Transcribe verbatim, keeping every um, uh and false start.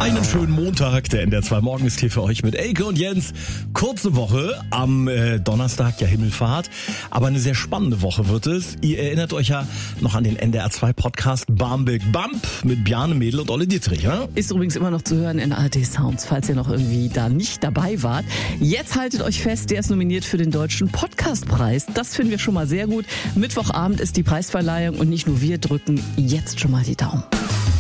Einen schönen Montag, der N D R zwei Morgen ist hier für euch mit Elke und Jens. Kurze Woche, am äh, Donnerstag ja Himmelfahrt, aber eine sehr spannende Woche wird es. Ihr erinnert euch ja noch an den N D R zwei Podcast Barmbek Bump mit Bjarne Mädel und Olle Dietrich, ja? Ist übrigens immer noch zu hören in A R D Sounds, falls ihr noch irgendwie da nicht dabei wart. Jetzt haltet euch fest, der ist nominiert für den Deutschen Podcastpreis. Das finden wir schon mal sehr gut. Mittwochabend ist die Preisverleihung und nicht nur wir drücken jetzt schon mal die Daumen.